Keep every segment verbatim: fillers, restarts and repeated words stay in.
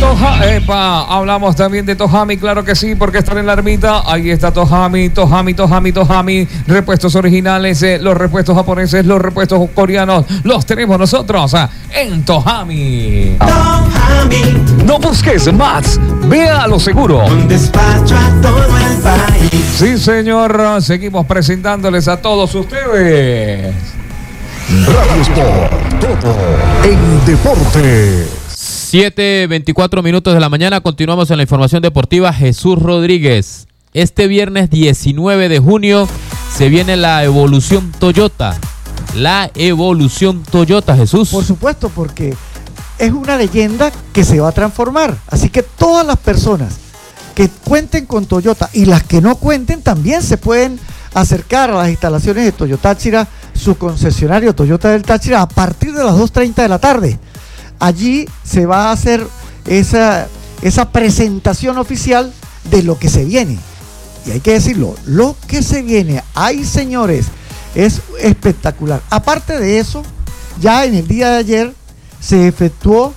Toja, epa, hablamos también de Tojami, claro que sí, porque están en la ermita. Ahí está Tojami, Tojami, Tojami, Tojami. Repuestos originales, eh, los repuestos japoneses, los repuestos coreanos, los tenemos nosotros eh, en Tojami. Tojami. No busques más, vea a lo seguro. Un despacho a todo el país. Sí, señor, seguimos presentándoles a todos ustedes Radio Sport, todo en deporte. siete veinticuatro minutos de la mañana, continuamos en la información deportiva. Jesús Rodríguez, este viernes diecinueve de junio se viene la Evolución Toyota. La Evolución Toyota, Jesús. Por supuesto, porque es una leyenda que se va a transformar. Así que todas las personas que cuenten con Toyota y las que no cuenten también se pueden acercar a las instalaciones de Toyota Táchira, su concesionario Toyota del Táchira, a partir de las dos treinta de la tarde. Allí se va a hacer esa, esa presentación oficial de lo que se viene. Y hay que decirlo, lo que se viene, ay señores, es espectacular. Aparte de eso, ya en el día de ayer se efectuó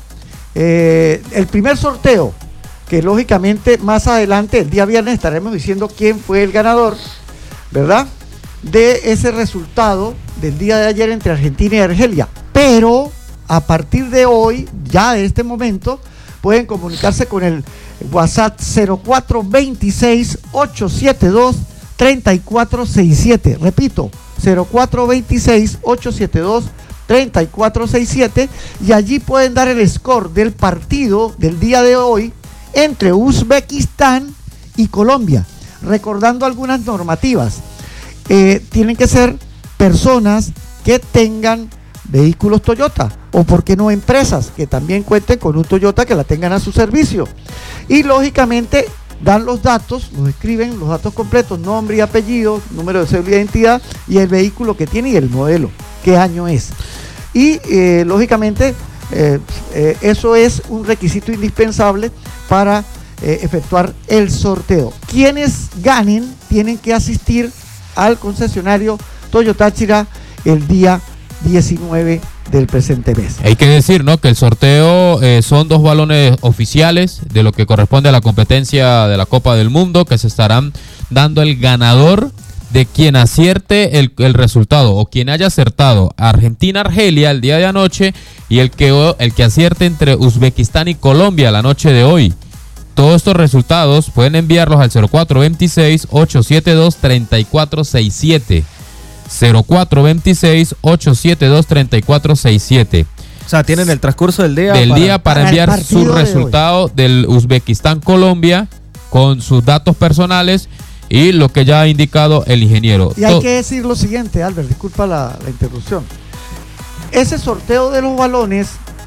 eh, el primer sorteo, que lógicamente más adelante, el día viernes, estaremos diciendo quién fue el ganador, ¿verdad? De ese resultado del día de ayer entre Argentina y Argelia. Pero a partir de hoy, ya de este momento, pueden comunicarse con el WhatsApp cero cuatro veintiséis, ochocientos setenta y dos, treinta y cuatro sesenta y siete. Repito, cero cuatro veintiséis, ochocientos setenta y dos, treinta y cuatro sesenta y siete, y allí pueden dar el score del partido del día de hoy entre Uzbekistán y Colombia, recordando algunas normativas. Eh, tienen que ser personas que tengan vehículos Toyota, o por qué no empresas que también cuenten con un Toyota, que la tengan a su servicio, y lógicamente dan los datos, los escriben, los datos completos, nombre y apellido, número de cédula de identidad y el vehículo que tiene y el modelo, qué año es. Y eh, lógicamente eh, eh, eso es un requisito indispensable para eh, efectuar el sorteo. Quienes ganen tienen que asistir al concesionario Toyota Táchira el día diecinueve del presente mes. Hay que decir, ¿no?, que el sorteo eh, son dos balones oficiales de lo que corresponde a la competencia de la Copa del Mundo, que se estarán dando el ganador de quien acierte el, el resultado, o quien haya acertado Argentina-Argelia el día de anoche, y el que, el que acierte entre Uzbekistán y Colombia la noche de hoy. Todos estos resultados pueden enviarlos al cero cuatro veintiséis, ochocientos setenta y dos, treinta y cuatro sesenta y siete. cero cuatro veintiséis, ochocientos setenta y dos, treinta y cuatro sesenta y siete. O sea, tienen el transcurso del día del para, día para, para enviar su de resultado hoy. Del Uzbekistán-Colombia con sus datos personales y lo que ya ha indicado el ingeniero. Y hay Todo. que decir lo siguiente, Albert, disculpa la, la interrupción. Ese sorteo de los balones,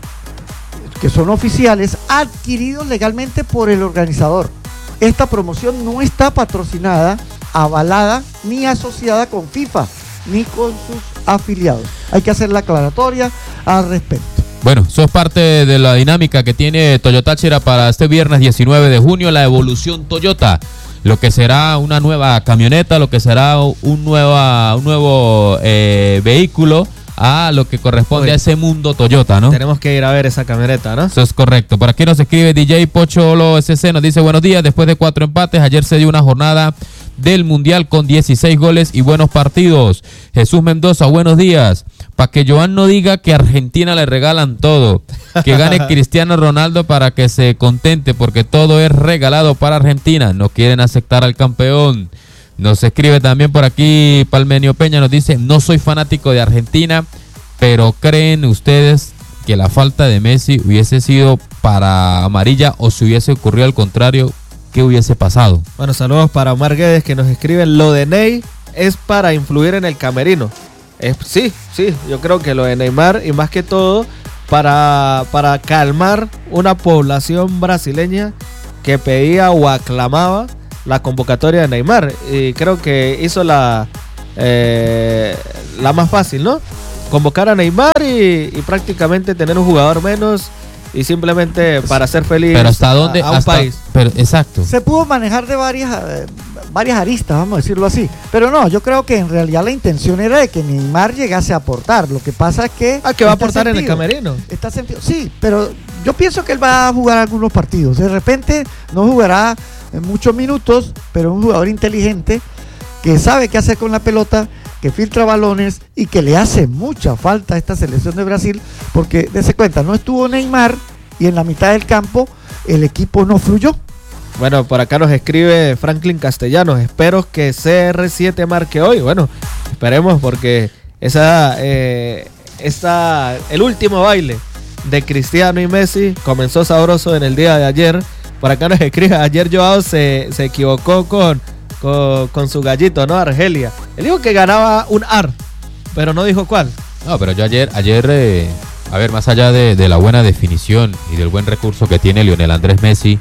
que son oficiales, adquiridos legalmente por el organizador. Esta promoción no está patrocinada, avalada ni asociada con FIFA ni con sus afiliados. Hay que hacer la aclaratoria al respecto. Bueno, eso es parte de la dinámica que tiene Toyota Táchira para este viernes diecinueve de junio, la Evolución Toyota. Lo que será una nueva camioneta, lo que será un, nueva, un nuevo eh, vehículo a lo que corresponde Oye, a ese mundo Toyota, ¿no? Tenemos que ir a ver esa camioneta, ¿no? Eso es correcto. Por aquí nos escribe D J Pocholo S C, nos dice buenos días, después de cuatro empates, ayer se dio una jornada del Mundial con dieciséis goles y buenos partidos. Jesús Mendoza, buenos días. Para que Joan no diga que a Argentina le regalan todo, que gane Cristiano Ronaldo para que se contente, porque todo es regalado para Argentina, no quieren aceptar al campeón. Nos escribe también por aquí Palmenio Peña, nos dice, no soy fanático de Argentina, pero ¿creen ustedes que la falta de Messi hubiese sido para amarilla, o si hubiese ocurrido al contrario, qué hubiese pasado? Bueno, saludos para Omar Guedes, que nos escribe, lo de Ney es para influir en el camerino. Es, sí, sí, yo creo que lo de Neymar, y más que todo para, para calmar una población brasileña que pedía o aclamaba la convocatoria de Neymar, y creo que hizo la eh, la más fácil, ¿no? Convocar a Neymar y, y prácticamente tener un jugador menos, y simplemente para ser feliz. Pero hasta dónde, a, a un hasta, país. Pero exacto. Se pudo manejar de varias eh, varias aristas, vamos a decirlo así. Pero no, yo creo que en realidad la intención era de que Neymar llegase a aportar. Lo que pasa es que Ah, que va a aportar sentido, en el camerino. Está sentido, sí, pero yo pienso que él va a jugar algunos partidos. De repente no jugará en muchos minutos, pero es un jugador inteligente que sabe qué hacer con la pelota, que filtra balones y que le hace mucha falta a esta selección de Brasil, porque dése cuenta, no estuvo Neymar y en la mitad del campo el equipo no fluyó. Bueno, por acá nos escribe Franklin Castellanos, espero que C R siete marque hoy. Bueno, esperemos porque esa, eh, esa, el último baile de Cristiano y Messi comenzó sabroso en el día de ayer. Por acá nos escribe, ayer Joao se, se equivocó con, con, con su gallito, ¿no? Argelia. Él dijo que ganaba un A R, pero no dijo cuál. No, pero yo ayer, ayer eh, a ver, más allá de, de la buena definición y del buen recurso que tiene Lionel Andrés Messi,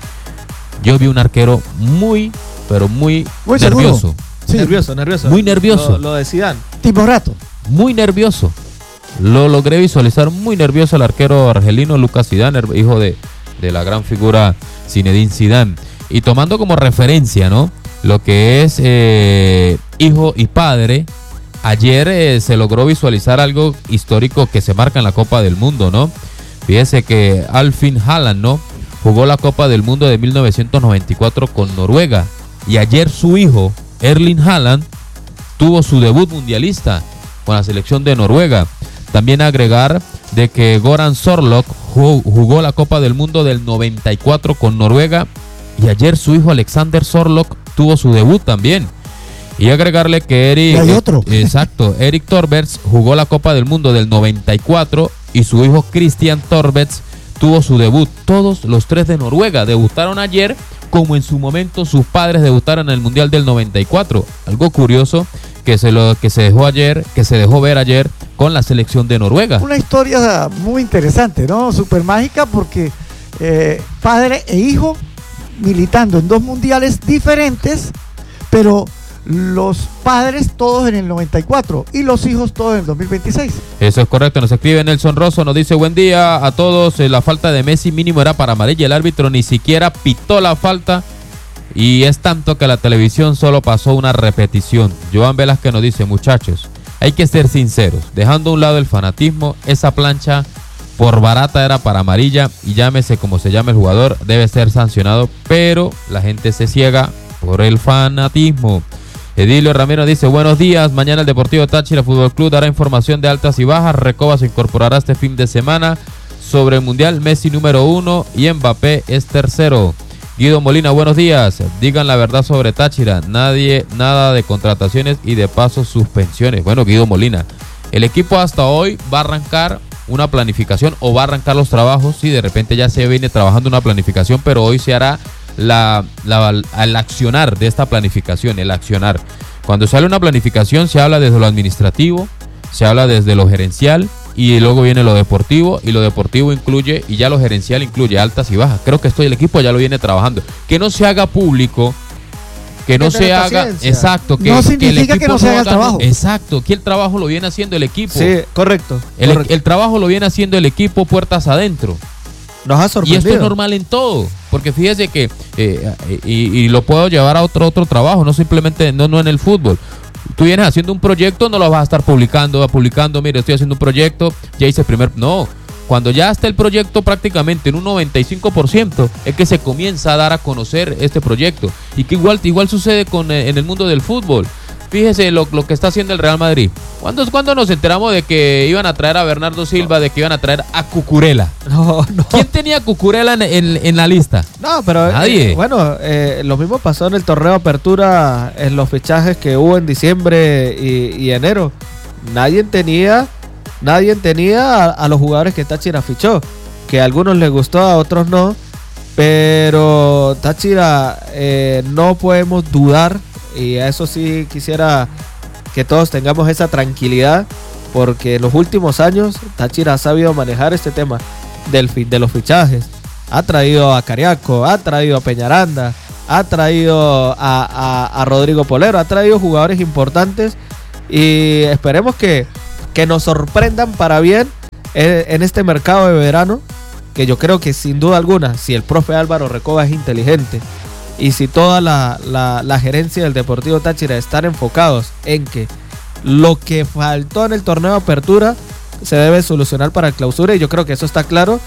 yo vi un arquero muy, pero muy, Muy nervioso. seguro. Sí. Nervioso, nervioso. Muy nervioso. Lo, lo de Zidane. Timorato. Muy nervioso. Lo logré visualizar muy nervioso el arquero argelino Lucas Zidane, hijo de, de la gran figura Zinedine Zidane. Y tomando como referencia, ¿no?, lo que es eh, hijo y padre, ayer eh, se logró visualizar algo histórico que se marca en la Copa del Mundo, ¿no? Fíjese que Erling Haaland, ¿no?, jugó la Copa del Mundo de mil novecientos noventa y cuatro con Noruega. Y ayer su hijo, Erling Haaland, tuvo su debut mundialista con la selección de Noruega. También agregar de que Goran Sorloth jugó, jugó la Copa del Mundo del noventa y cuatro con Noruega. Y ayer su hijo Alexander Sorloth tuvo su debut también. Y agregarle que Eric, Y hay otro. eh, exacto, Erik Torberts jugó la Copa del Mundo del noventa y cuatro y su hijo Christian Torberts tuvo su debut. Todos los tres de Noruega debutaron ayer, como en su momento sus padres debutaron en el Mundial del noventa y cuatro. Algo curioso que se lo que se dejó ayer, que se dejó ver ayer con la selección de Noruega. Una historia muy interesante, ¿no? Súper mágica porque eh, padre e hijo militando en dos mundiales diferentes, pero los padres todos en el noventa y cuatro y los hijos todos en el dos mil veintiséis. Eso es correcto, nos escribe Nelson Rosso, nos dice buen día a todos, eh, la falta de Messi mínimo era para amarilla, el árbitro ni siquiera pitó la falta y es tanto que la televisión solo pasó una repetición. Joan Velázquez nos dice, muchachos, hay que ser sinceros, dejando a un lado el fanatismo, esa plancha por barata era para amarilla y llámese como se llame el jugador, debe ser sancionado, pero la gente se ciega por el fanatismo. Edilio Ramiro dice, buenos días, mañana el Deportivo Táchira Fútbol Club dará información de altas y bajas, Recoba se incorporará este fin de semana, sobre el Mundial Messi número uno y Mbappé es tercero. Guido Molina, buenos días, digan la verdad sobre Táchira, nadie, nada de contrataciones y de paso suspensiones. Bueno, Guido Molina, el equipo hasta hoy va a arrancar una planificación o va a arrancar los trabajos, sí, de repente ya se viene trabajando una planificación, pero hoy se hará La, la, el accionar de esta planificación, el accionar. Cuando sale una planificación se habla desde lo administrativo, se habla desde lo gerencial y luego viene lo deportivo y lo deportivo incluye y ya lo gerencial incluye altas y bajas. Creo que esto el equipo ya lo viene trabajando. Que no se haga público, que no que se tener haga, paciencia. exacto, que, No que el significa equipo que no se haga el haga- trabajo. Exacto, que el trabajo lo viene haciendo el equipo. Sí, correcto. El, correcto. el trabajo lo viene haciendo el equipo puertas adentro. Nos ha Y sorprendido. esto es normal en todo, porque fíjese que, eh, y, y lo puedo llevar a otro otro trabajo, no simplemente, no, no en el fútbol. Tú vienes haciendo un proyecto, no lo vas a estar publicando, publicando, mire, estoy haciendo un proyecto, ya hice el primer... No, cuando ya está el proyecto prácticamente en un noventa y cinco por ciento, es que se comienza a dar a conocer este proyecto. Y que igual, igual sucede con, eh, en el mundo del fútbol. Fíjese lo, lo que está haciendo el Real Madrid. ¿Cuándo, ¿Cuándo nos enteramos de que iban a traer a Bernardo Silva, de que iban a traer a Cucurella? No, no. ¿Quién tenía a Cucurella en, en- en la lista? No, pero Nadie. eh, bueno, eh, lo mismo pasó en el torneo de apertura, en los fichajes que hubo en diciembre y, y enero. Nadie tenía, nadie tenía a, a los jugadores que Táchira fichó, que a algunos les gustó, a otros no. Pero Táchira, eh, no podemos dudar, y a eso sí quisiera que todos tengamos esa tranquilidad, porque en los últimos años Táchira ha sabido manejar este tema del fi- de los fichajes. Ha traído a Cariaco, ha traído a Peñaranda, ha traído a, a- a Rodrigo Polero, ha traído jugadores importantes y esperemos que, que nos sorprendan para bien en, en este mercado de verano, que yo creo que sin duda alguna, si el profe Álvaro Recoba es inteligente y si toda la, la, la gerencia del Deportivo Táchira están enfocados en que lo que faltó en el torneo de apertura se debe solucionar para el clausura, y yo creo que eso está claro.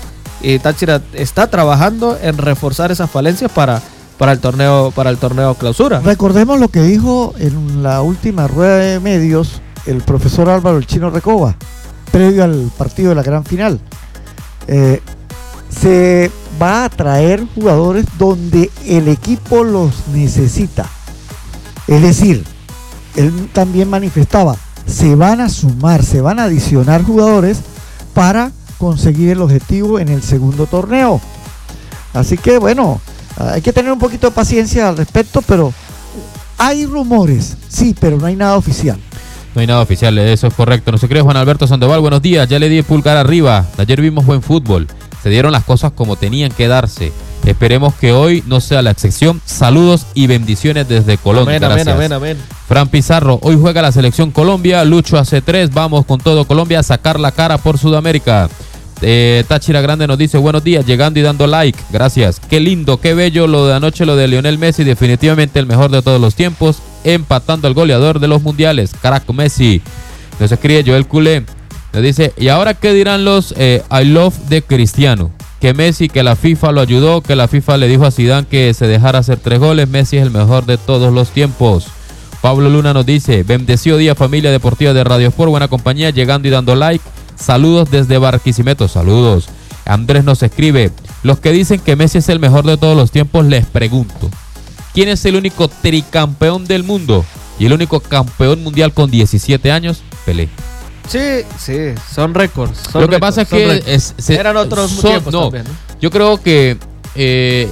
y Táchira está trabajando en reforzar esas falencias para, para el torneo para el torneo clausura. Recordemos lo que dijo en la última rueda de medios el profesor Álvaro El Chino Recoba, previo al partido de la gran final. Eh, se va a traer jugadores donde el equipo los necesita. Es decir, él también manifestaba, se van a sumar, se van a adicionar jugadores para conseguir el objetivo en el segundo torneo. Así que bueno, hay que tener un poquito de paciencia al respecto, pero hay rumores, sí, pero no hay nada oficial. No hay nada oficial, eso es correcto. No se cree Juan Alberto Sandoval, buenos días, ya le di pulgar arriba. Ayer vimos buen fútbol, se dieron las cosas como tenían que darse. Esperemos que hoy no sea la excepción. Saludos y bendiciones desde Colombia. Amén, amén, amén, amén. Fran Pizarro, hoy juega la selección Colombia, Lucho hace tres, vamos con todo Colombia a sacar la cara por Sudamérica. Eh, Táchira Grande nos dice buenos días, llegando y dando like, gracias. Qué lindo, qué bello lo de anoche, lo de Lionel Messi, definitivamente el mejor de todos los tiempos, empatando al goleador de los mundiales, carajo Messi. Nos escribe Joel Culé, nos dice, ¿y ahora qué dirán los eh, I love de Cristiano? Que Messi, que la FIFA lo ayudó, que la FIFA le dijo a Zidane que se dejara hacer tres goles, Messi es el mejor de todos los tiempos. Pablo Luna nos dice, bendecido día familia deportiva de Radio Sport, buena compañía, llegando y dando like, saludos desde Barquisimeto, saludos. Andrés nos escribe, los que dicen que Messi es el mejor de todos los tiempos, les pregunto, ¿quién es el único tricampeón del mundo y el único campeón mundial con diecisiete años? Pelé. Sí, sí, son récords. Son Lo que récords, pasa es que es, se, eran otros son, tiempos no, también, ¿no? Yo creo que eh,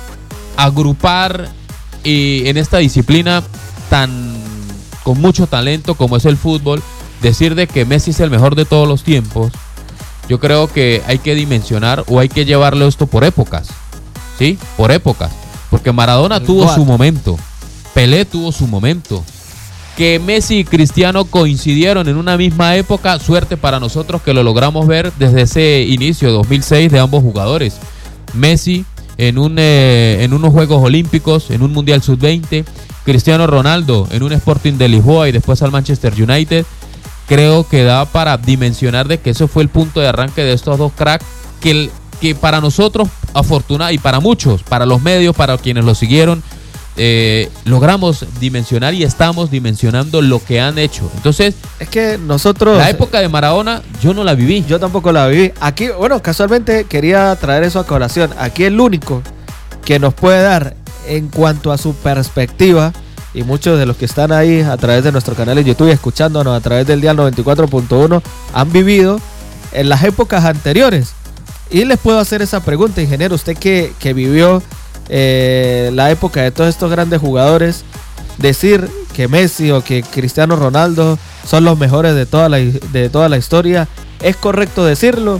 agrupar eh, en esta disciplina tan con mucho talento como es el fútbol, decir de que Messi es el mejor de todos los tiempos, yo creo que hay que dimensionar o hay que llevarlo esto por épocas, ¿sí? Por épocas, porque Maradona El tuvo Goat. su momento, Pelé tuvo su momento. Que Messi y Cristiano coincidieron en una misma época, suerte para nosotros que lo logramos ver desde ese inicio, dos mil seis, de ambos jugadores. Messi en, un, eh, en unos Juegos Olímpicos, en un Mundial sub veinte, Cristiano Ronaldo en un Sporting de Lisboa y después al Manchester United. Creo que da para dimensionar de que eso fue el punto de arranque de estos dos cracks, que, el, que para nosotros, afortunadamente, y para muchos, para los medios, para quienes lo siguieron, Eh, logramos dimensionar y estamos dimensionando lo que han hecho. Entonces, es que nosotros... la época de Maradona yo no la viví. Yo tampoco la viví. Aquí, bueno, casualmente quería traer eso a colación. Aquí el único que nos puede dar en cuanto a su perspectiva, y muchos de los que están ahí a través de nuestro canal en YouTube y escuchándonos a través del Dial noventa y cuatro punto uno, han vivido en las épocas anteriores. Y les puedo hacer esa pregunta, ingeniero, usted que, que vivió Eh, la época de todos estos grandes jugadores, decir que Messi o que Cristiano Ronaldo son los mejores de toda la, de toda la historia, ¿es correcto decirlo?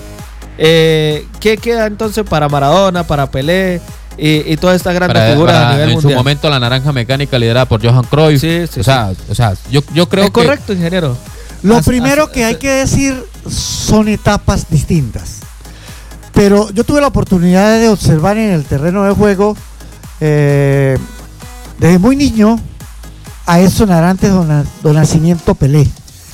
Eh, ¿Qué queda entonces para Maradona, para Pelé y, y todas estas grandes Para, figuras para, a nivel en mundial? su momento la naranja mecánica liderada por Johan Cruyff. Sí, sí, o, sea, sí. o sea, yo, yo creo ¿Es que correcto, ingeniero? Lo As- primero as- que hay as- que decir son etapas distintas. Pero yo tuve la oportunidad de observar en el terreno de juego eh, desde muy niño a Edson Arantes do, do Nacimiento Pelé.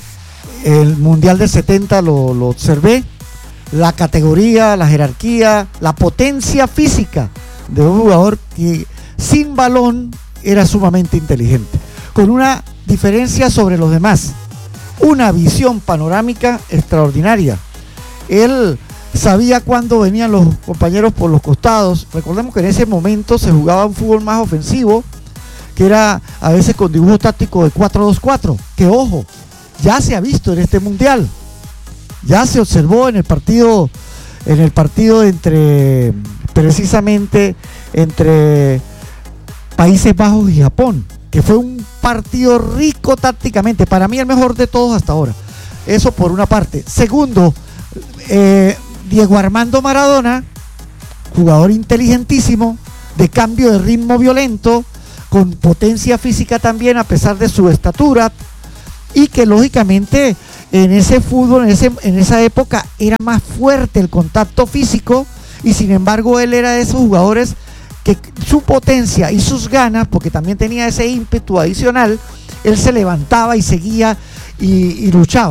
El Mundial del setenta lo, lo observé. La categoría, la jerarquía, la potencia física de un jugador que sin balón era sumamente inteligente, con una diferencia sobre los demás, una visión panorámica extraordinaria. Él sabía cuándo venían los compañeros por los costados. Recordemos que en ese momento se jugaba un fútbol más ofensivo, que era a veces con dibujo táctico de cuatro dos cuatro, que ojo, ya se ha visto en este mundial, ya se observó en el partido en el partido entre precisamente entre Países Bajos y Japón, que fue un partido rico tácticamente, para mí el mejor de todos hasta ahora. Eso por una parte. Segundo, eh, Diego Armando Maradona, jugador inteligentísimo, de cambio de ritmo violento, con potencia física también a pesar de su estatura, y que lógicamente en ese fútbol, en, ese, en esa época era más fuerte el contacto físico, y sin embargo él era de esos jugadores que su potencia y sus ganas, porque también tenía ese ímpetu adicional, él se levantaba y seguía y, y luchaba.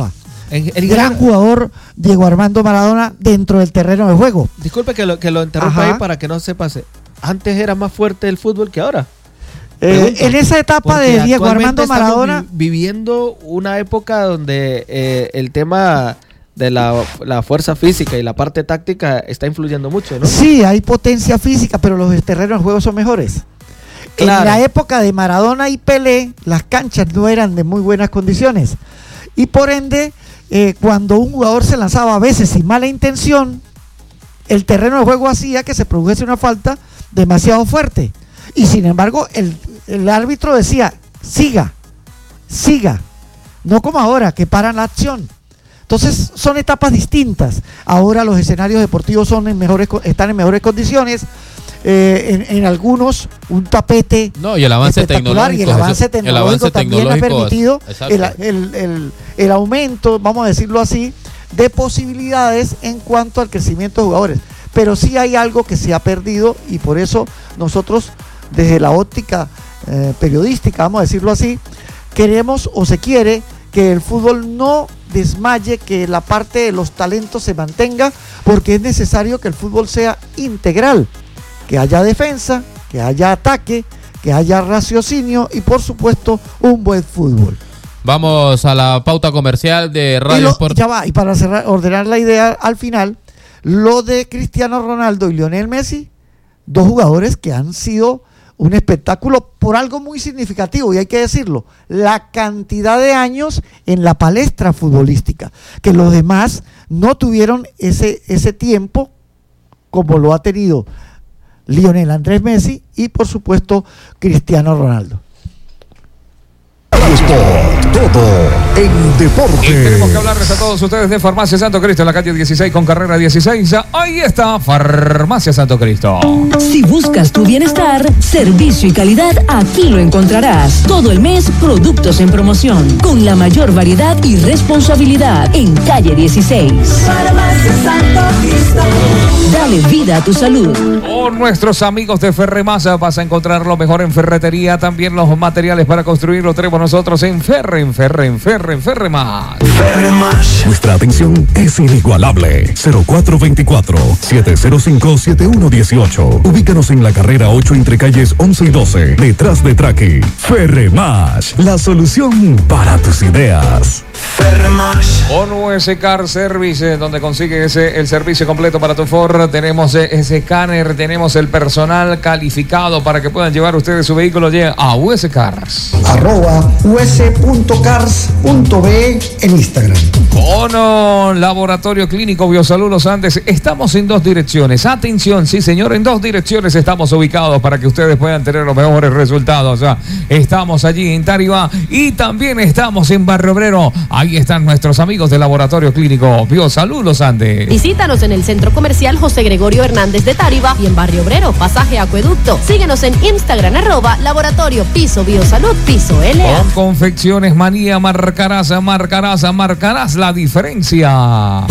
En el gran gran- jugador Diego Armando Maradona dentro del terreno de juego. Disculpe que lo, que lo interrumpa Ajá. ahí para que no se pase. Antes era más fuerte el fútbol que ahora. Eh, Pregunto. en esa etapa Porque de Diego actualmente Armando estamos Maradona, vi- viviendo una época donde eh, el tema de la, la fuerza física y la parte táctica está influyendo mucho, ¿no? sí, hay potencia física, pero los terrenos de juego son mejores. Claro. En la época de Maradona y Pelé, las canchas no eran de muy buenas condiciones. Y por ende, eh, cuando un jugador se lanzaba a veces sin mala intención, el terreno de juego hacía que se produjese una falta demasiado fuerte. Y sin embargo, el, el árbitro decía, siga, siga. No como ahora, que paran la acción. Entonces, son etapas distintas. Ahora los escenarios deportivos son en mejores, co- están en mejores condiciones. Eh, en, en algunos, un tapete No, y el avance espectacular, tecnológico. y el avance Jesús, tecnológico el avance también tecnológico, ha permitido exacto. el, el- el- el aumento, vamos a decirlo así, de posibilidades en cuanto al crecimiento de jugadores. Pero sí hay algo que se ha perdido y por eso nosotros, desde la óptica eh, periodística, vamos a decirlo así, queremos o se quiere que el fútbol no desmaye, que la parte de los talentos se mantenga, porque es necesario que el fútbol sea integral, que haya defensa, que haya ataque, que haya raciocinio y por supuesto un buen fútbol. Vamos a la pauta comercial de Y, Radio lo- Sport. ya va, y para cerrar, ordenar la idea al final, lo de Cristiano Ronaldo y Lionel Messi, dos jugadores que han sido un espectáculo por algo muy significativo, y hay que decirlo, la cantidad de años en la palestra futbolística, que los demás no tuvieron ese, ese tiempo como lo ha tenido Lionel Andrés Messi y por supuesto Cristiano Ronaldo. Radio Sport, todo en Y deporte. tenemos que hablarles a todos ustedes de Farmacia Santo Cristo en la calle dieciséis con carrera dieciséis. Ahí está Farmacia Santo Cristo. Si buscas tu bienestar, servicio y calidad, aquí lo encontrarás. Todo el mes, productos en promoción, con la mayor variedad y responsabilidad en calle dieciséis. Dale vida a tu salud. Con nuestros amigos de Ferremasa vas a encontrar lo mejor en ferretería, también los materiales para construir lo tenemos nosotros en Ferre, en Ferre, en Ferre, en Ferremasa. Nuestra atención es inigualable. cero cuatro dos cuatro, siete cero cinco, siete uno uno ocho. Ubícanos en la carrera ocho entre calles once y doce, detrás de Traqui. Ferremash, la solución para tus ideas. Con U S Car Service, eh, donde consigues eh, el servicio completo para tu Ford. Tenemos eh, ese escáner, tenemos el personal calificado para que puedan llevar ustedes su vehículo ya a U S Cars. arroba us.cars.be en Instagram. Bono, Laboratorio Clínico Biosalud Los Andes. Estamos en dos direcciones. Atención, sí señor, en dos direcciones estamos ubicados para que ustedes puedan tener los mejores resultados. O sea, estamos allí en Tarima y también estamos en Barrio Obrero. Ahí están nuestros amigos del Laboratorio Clínico Biosalud Los Andes. Visítanos en el Centro Comercial José Gregorio Hernández de Táriba y en Barrio Obrero, Pasaje Acueducto. Síguenos en Instagram, arroba Laboratorio Piso Biosalud Piso L A. Con Confecciones Manía, marcarás, marcarás, marcarás la diferencia.